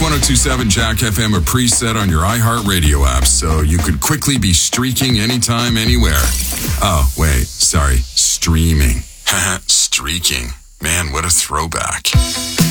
1027 Jack FM a preset on your iHeartRadio app so you could quickly be streaking anytime, anywhere. Oh, wait, sorry, streaming. Streaking. Man, what a throwback.